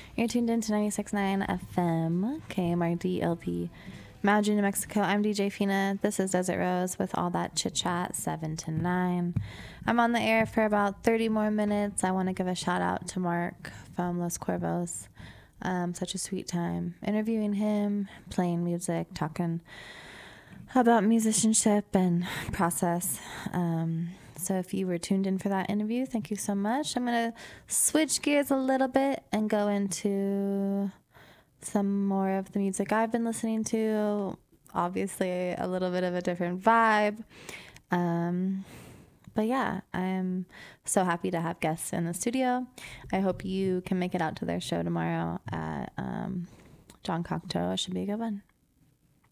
You're tuned in to 96.9 FM, KMRD LP, Madrid, New Mexico. I'm DJ Fina. This is Desert Rose with all that chit chat, 7 to 9. I'm on the air for about 30 more minutes. I want to give a shout out to Mark from Los Cuervos. Such a sweet time interviewing him, playing music, talking about musicianship and process. So if you were tuned in for that interview, thank you so much. I'm going to switch gears a little bit and go into some more of the music I've been listening to. Obviously, a little bit of a different vibe. But yeah, I'm so happy to have guests in the studio. I hope you can make it out to their show tomorrow at John Cocteau. It should be a good one.